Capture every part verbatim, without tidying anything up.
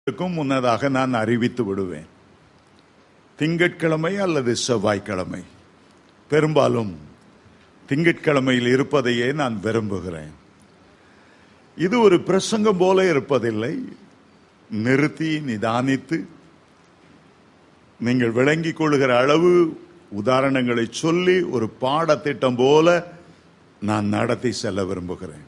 முன்னதாக நான் அறிவித்து விடுவேன். திங்கட்கிழமை அல்லது செவ்வாய்க்கிழமை, பெரும்பாலும் திங்கட்கிழமையில் இருப்பதையே நான் விரும்புகிறேன். இது ஒரு பிரசங்கம் போல இருப்பதில்லை. நிறுத்தி நிதானித்து நீங்கள் விளங்கிக் கொள்ளுகிற அளவு உதாரணங்களை சொல்லி ஒரு பாடத்திட்டம் போல நான் நடத்தி செல்ல விரும்புகிறேன்.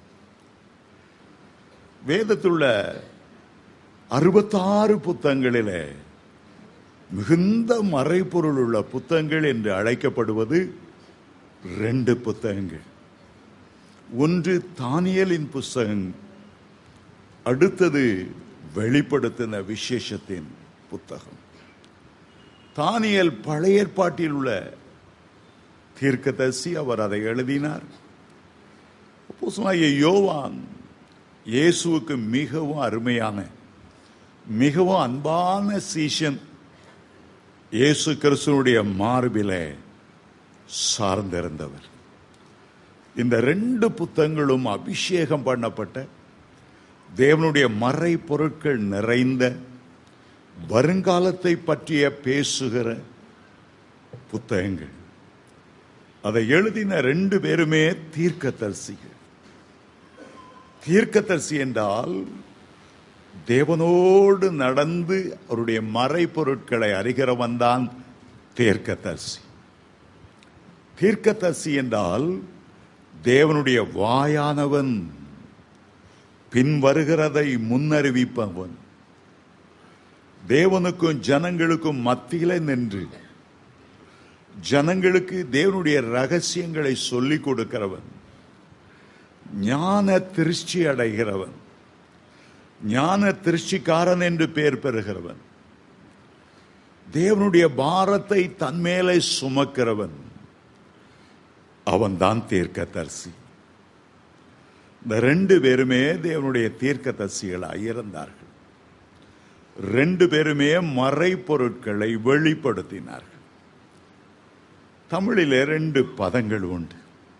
வேதத்துள்ள அறுபத்தாறு புத்தகங்களிலே மிகுந்த மறைபொருள் உள்ள புத்தகங்கள் என்று அழைக்கப்படுவது ரெண்டு புத்தகங்கள். ஒன்று தானியேலின் புத்தகம், அடுத்தது வெளிப்படுத்தின விசேஷத்தின் புத்தகம். தானியேல் பழைய ஏற்பாட்டில் உள்ள தீர்க்கதரிசி, அவர் அதை எழுதினார். அப்போஸ்தலனாகிய யோவான் இயேசுவுக்கு மிகவும் அருமையான, மிகவும் அன்பான சீஷன். இயேசு கிறிஸ்துவுடைய மார்பிலே சார்ந்திருந்தவர். இந்த ரெண்டு புத்தகங்களும் அபிஷேகம் பண்ணப்பட்ட தேவனுடைய மறை பொருட்கள் நிறைந்த வருங்காலத்தை பற்றிய பேசுகிற புத்தகங்கள். அதை எழுதின ரெண்டு பேருமே தீர்க்கதரிசிகள். தீர்க்கதரிசி என்றால் தேவனோடு நடந்து அவருடைய மறை பொருட்களை அறிகிறவன் தான் தீர்க்கதரிசி. தீர்க்கதரிசி என்றால் தேவனுடைய வாயானவன், பின் வருகிறதை முன்னறிவிப்பவன், தேவனுக்கும் ஜனங்களுக்கும் மத்தியிலே நின்று ஜனங்களுக்கு தேவனுடைய ரகசியங்களை சொல்லிக் கொடுக்கிறவன், ஞான திருஷ்டி அடைகிறவன், ஞான திருஷ்டிக்காரன் என்று பெயர் பெறுகிறவன், தேவனுடைய பாரத்தை தன்மேலே சுமக்கிறவன், அவன் தான் தீர்க்கதரிசி. இந்த ரெண்டு பேருமே தேவனுடைய தீர்க்கதரிசிகளாய் இருந்தார்கள். ரெண்டு பேருமே மறை பொருட்களை வெளிப்படுத்தினார்கள். தமிழிலே ரெண்டு பதங்கள் உண்டு.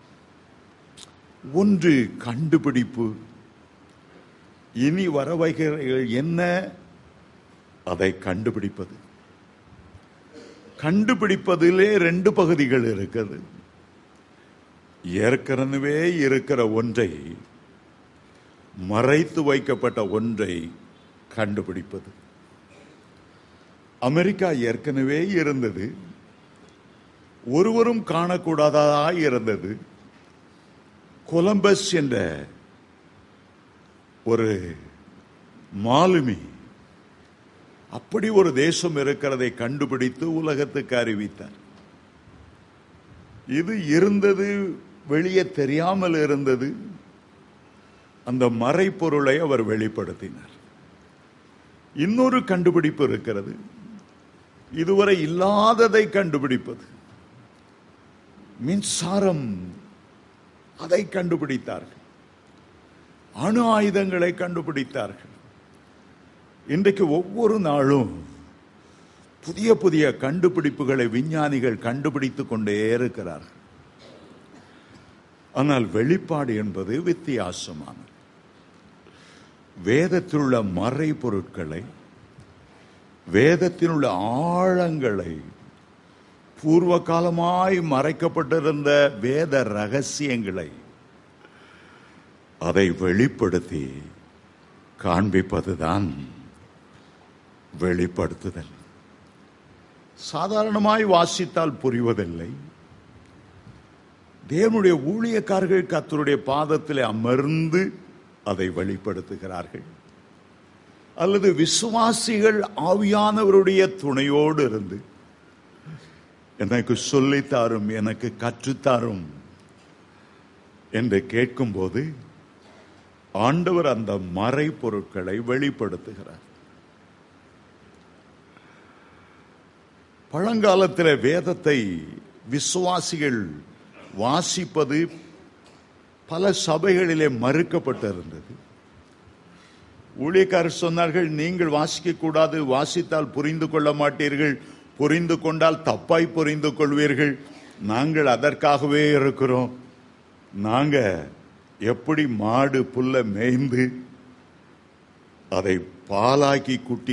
ஒன்று கண்டுபிடிப்பு, இனி வரவைகள் என்ன அதை கண்டுபிடிப்பது. கண்டுபிடிப்பதிலே ரெண்டு பகுதிகள் இருக்கிறது. ஏற்கனவே இருக்கிற ஒன்றை, மறைத்து வைக்கப்பட்ட ஒன்றை கண்டுபிடிப்பது. அமெரிக்கா ஏற்கனவே இருந்தது, ஒருவரும் காணக்கூடாததாய் இருந்தது. கொலம்பஸ் என்ற ஒரு மாலுமி அப்படி ஒரு தேசம் இருக்கிறதை கண்டுபிடித்து உலகத்துக்கு அறிவித்தார். இது இருந்தது, வெளியே தெரியாமல் இருந்தது. அந்த மறைப்பொருளை அவர் வெளிப்படுத்தினார். இன்னொரு கண்டுபிடிப்பு இருக்கிறது, இதுவரை இல்லாததை கண்டுபிடிப்பது. மின்சாரம், அதை கண்டுபிடித்தார்கள். அணு ஆயுதங்களை கண்டுபிடித்தார்கள். இன்றைக்கு ஒவ்வொரு நாளும் புதிய புதிய கண்டுபிடிப்புகளை விஞ்ஞானிகள் கண்டுபிடித்துக் கொண்டே இருக்கிறார்கள். ஆனால் வெளிப்பாடு என்பது வித்தியாசமானது. வேதத்திலுள்ள மறை பொருட்களை, வேதத்திலுள்ள ஆழங்களை, பூர்வ காலமாய் மறைக்கப்பட்டிருந்த வேத ரகசியங்களை அதை வெளிப்படுத்தி காண்பிப்பதுதான் வெளிப்படுத்துதல். சாதாரணமாய் வாசித்தால் புரிவதில்லை. தேவனுடைய ஊழியக்காரர்கள் கர்த்தருடைய பாதத்தில் அமர்ந்து அதை வெளிப்படுத்துகிறார்கள். அல்லது விசுவாசிகள் ஆவியானவருடைய துணையோடு இருந்து எனக்கு சொல்லித்தாரும், எனக்கு கற்றுத்தாரும் என்று கேட்கும்போது ஆண்டவர் அந்த மறை பொருட்களை வெளிப்படுத்துகிறார். பழங்காலத்தில் வேதத்தை விசுவாசிகள் வாசிப்பது பல சபைகளிலே மறுக்கப்பட்டிருந்தது. ஊழியக்காரர் சொன்னார்கள், நீங்கள் வாசிக்க கூடாது, வாசித்தால் புரிந்து கொள்ள மாட்டீர்கள், புரிந்து கொண்டால் தப்பாய் புரிந்து கொள்வீர்கள். நாங்கள் அதற்காகவே இருக்கிறோம். நாங்க எப்படி மாடு புல்ல மேய்ந்து அதை பாலாக்கி